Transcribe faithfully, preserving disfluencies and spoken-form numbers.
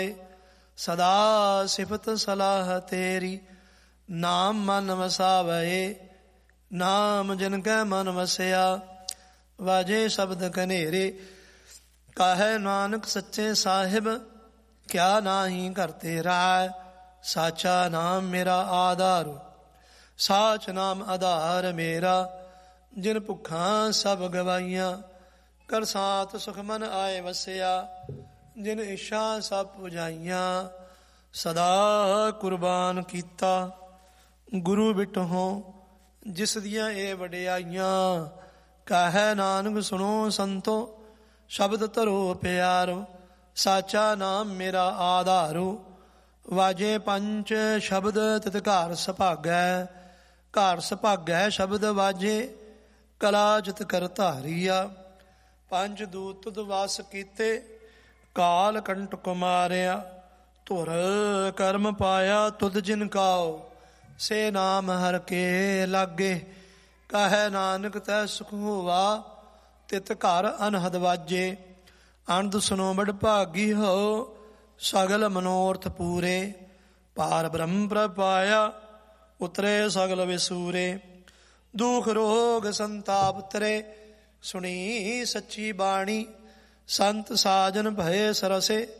ਸਦਾ ਸਿਫਤ ਸਲਾਹ ਤੇਰੀ, ਨਾਮ ਮਨ ਵਸਾਵੈ। ਨਾਮ ਜਿਨ ਕੈ ਮਨ ਵਸਿਆ, ਵਾਜੇ ਸ਼ਬਦ ਕਨੇਰੇ। ਕਾਹੈ ਨਾਨਕ ਸੱਚੇ ਸਾਹਿਬ, ਕਿਆ ਨਾਹੀ ਘਰ ਤੇਰਾ। ਸਾਚਾ ਨਾਮ ਮੇਰਾ ਆਧਾਰ, ਸਾਚ ਨਾਮ ਆਧਾਰ ਮੇਰਾ। ਜਿਨ ਭੁੱਖਾਂ ਸਭ ਗਵਾਈਆਂ, ਕਰ ਸਾਤ ਸੁਖ ਮਨ ਆਏ ਵਸਿਆ। ਜਿਨ ਇੱਛਾ ਸਭ ਪੁਜਾਈਆਂ, ਸਦਾ ਕੁਰਬਾਨ ਕੀਤਾ। ਗੁਰੂ ਬਿਟਹੁ ਜਿਸ ਦੀਆਂ ਇਹ ਵਡਿਆਈਆਂ, ਕਾਹੈ ਨਾਨਕ ਸੁਣੋ ਸੰਤੋ, ਸ਼ਬਦ ਧਰੋ ਪਿਆਰੋ। ਸਾਚਾ ਨਾਮ ਮੇਰਾ ਆਧਾਰੋ, ਵਾਜੇ ਪੰਚ ਸ਼ਬਦ ਤਿਤ ਘਰ ਸੁਭਾਗੈ। ਘਰ ਸੁਭਾਗੈ ਸ਼ਬਦ ਵਾਜੇ, ਕਲਾ ਜਿਤ ਕਰ ਧਾਰੀਆ। ਪੰਜ ਦੂਤ ਤੁਧ ਵਾਸ ਕੀਤੇ, ਕਾਲ ਕੰਟਕ ਮਾਰਿਆ। ਧੁਰ ਕਰਮ ਪਾਇਆ ਤੁਧ ਜਿਨ ਕਾਓ, ਸੇ ਨਾਮ ਹਰ ਕੇ ਲਾਗੇ। ਕਾਹੈ ਨਾਨਕ ਤੈ ਸੁਖ ਹੋਵਾ, ਤਿਤ ਘਰ ਅਨਹਦ ਵਾਜੇ। ਅਨੰਦ ਸੁਨੋ ਬੜ ਭਾਗੀ ਹੋ, ਸਗਲ ਮਨੋਰਥ ਪੂਰੇ। ਪਾਰ ਬ੍ਰਹਮ ਪ੍ਰਭ ਪਾਇਆ, ਉਤਰੇ ਸਗਲ ਵਿਸੂਰੇ। ਦੁਖ ਰੋਗ ਸੰਤਾਪ ਤਰੇ, ਸੁਣੀ ਸੱਚੀ ਬਾਣੀ। ਸੰਤ ਸਾਜਨ ਭਏ ਸਰਸੇ,